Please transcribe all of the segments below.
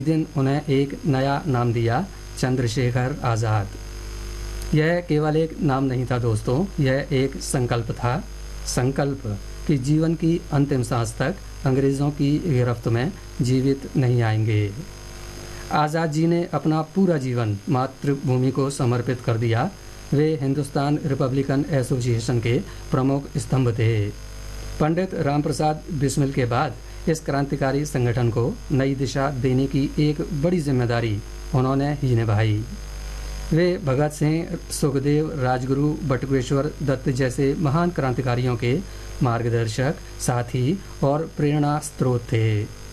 दिन उन्हें एक नया नाम दिया, चंद्रशेखर आज़ाद। यह केवल एक नाम नहीं था दोस्तों, यह एक संकल्प था। संकल्प कि जीवन की अंतिम सांस तक अंग्रेज़ों की गिरफ्त में जीवित नहीं आएंगे। आज़ाद जी ने अपना पूरा जीवन मातृभूमि को समर्पित कर दिया। वे हिंदुस्तान रिपब्लिकन एसोसिएशन के प्रमुख स्तंभ थे। पंडित रामप्रसाद बिस्मिल के बाद इस क्रांतिकारी संगठन को नई दिशा देने की एक बड़ी जिम्मेदारी उन्होंने ही निभाई। वे भगत सिंह, सुखदेव, राजगुरु, बटुकेश्वर दत्त जैसे महान क्रांतिकारियों के मार्गदर्शक, साथी और प्रेरणा स्रोत थे।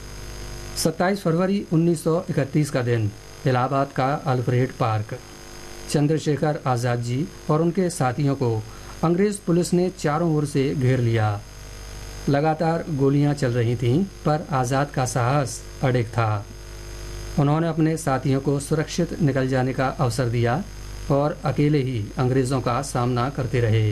27 फरवरी 1931 का दिन, इलाहाबाद का अल्फ्रेड पार्क। चंद्रशेखर आज़ाद जी और उनके साथियों को अंग्रेज़ पुलिस ने चारों ओर से घेर लिया। लगातार गोलियां चल रही थीं, पर आज़ाद का साहस अडिग था। उन्होंने अपने साथियों को सुरक्षित निकल जाने का अवसर दिया और अकेले ही अंग्रेज़ों का सामना करते रहे।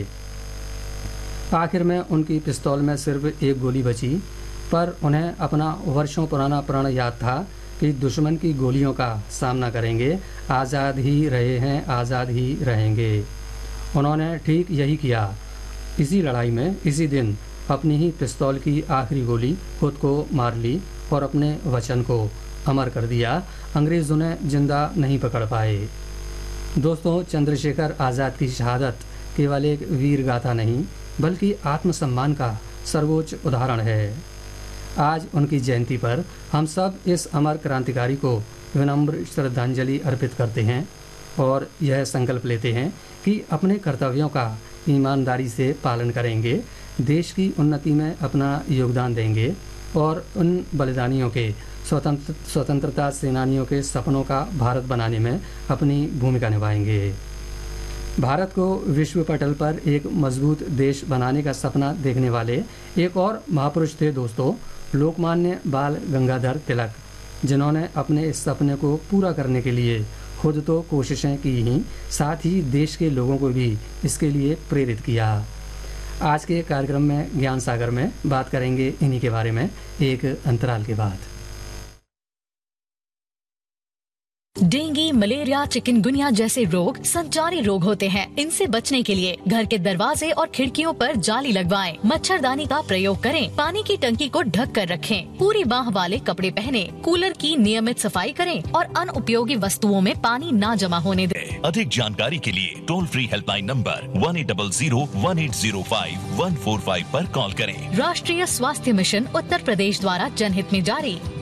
आखिर में उनकी पिस्तौल में सिर्फ एक गोली बची, पर उन्हें अपना वर्षों पुराना प्रण याद था कि दुश्मन की गोलियों का सामना करेंगे, आज़ाद ही रहे हैं, आज़ाद ही रहेंगे। उन्होंने ठीक यही किया। इसी लड़ाई में इसी दिन अपनी ही पिस्तौल की आखिरी गोली खुद को मार ली और अपने वचन को अमर कर दिया। अंग्रेज़ उन्हें जिंदा नहीं पकड़ पाए। दोस्तों, चंद्रशेखर आज़ाद की शहादत केवल एक वीर गाथा नहीं, बल्कि आत्मसम्मान का सर्वोच्च उदाहरण है। आज उनकी जयंती पर हम सब इस अमर क्रांतिकारी को विनम्र श्रद्धांजलि अर्पित करते हैं और यह संकल्प लेते हैं कि अपने कर्तव्यों का ईमानदारी से पालन करेंगे, देश की उन्नति में अपना योगदान देंगे और उन बलिदानियों के स्वतंत्रता सेनानियों के सपनों का भारत बनाने में अपनी भूमिका निभाएंगे। भारत को विश्व पटल पर एक मजबूत देश बनाने का सपना देखने वाले एक और महापुरुष थे दोस्तों, लोकमान्य बाल गंगाधर तिलक, जिन्होंने अपने इस सपने को पूरा करने के लिए खुद तो कोशिशें की ही, साथ ही देश के लोगों को भी इसके लिए प्रेरित किया। आज के कार्यक्रम में ज्ञान सागर में बात करेंगे इन्हीं के बारे में एक अंतराल के बाद। डेंगू, मलेरिया, चिकनगुनिया जैसे रोग संचारी रोग होते हैं। इनसे बचने के लिए घर के दरवाजे और खिड़कियों पर जाली लगवाएं, मच्छरदानी का प्रयोग करें, पानी की टंकी को ढक कर रखें, पूरी बाह वाले कपड़े पहने, कूलर की नियमित सफाई करें और अनुपयोगी वस्तुओं में पानी ना जमा होने दें। अधिक जानकारी के लिए टोल फ्री हेल्पलाइन नंबर 1800-1805-145 पर कॉल करें। राष्ट्रीय स्वास्थ्य मिशन उत्तर प्रदेश द्वारा जनहित में जारी।